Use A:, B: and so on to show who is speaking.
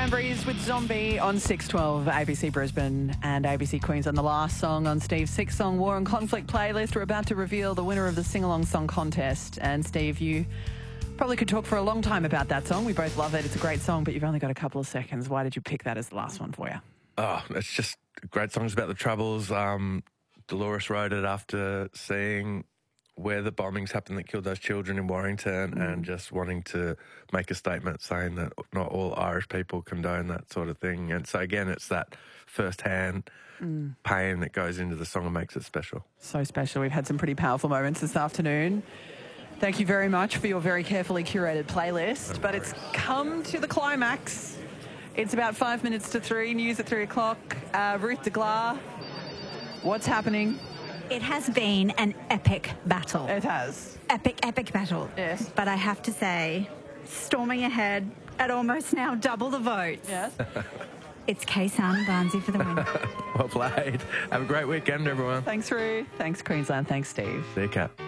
A: Cranberries with Zombie on 612 ABC Brisbane and ABC Queensland. The last song on Steve's six-song War and Conflict playlist. We're about to reveal the winner of the sing-along song contest. And Steve, you probably could talk for a long time about that song. We both love it. It's a great song, but you've only got a couple of seconds. Why did you pick that as the last one for you?
B: Oh, it's just great songs about the Troubles. Dolores wrote it after seeing where the bombings happened that killed those children in Warrington and just wanting to make a statement saying that not all Irish people condone that sort of thing. And so, again, it's that first-hand pain that goes into the song and makes it special.
A: So special. We've had some pretty powerful moments this afternoon. Thank you very much for your very carefully curated playlist. But it's come to the climax. It's about 5 minutes to 3, news at 3 o'clock. Ruth de Glar, what's happening?
C: It has been an epic battle.
A: It has.
C: Epic battle.
A: Yes.
C: But I have to say, storming ahead at almost now double the votes.
A: Yes.
C: It's Kaysan Barnsey for the win.
B: Well played. Have a great weekend, everyone.
A: Thanks, Ruth. Thanks, Queensland. Thanks, Steve.
B: See you, Kat.